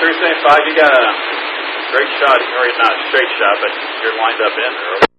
375, you got a great shot, or not a straight shot, but you're lined up in there.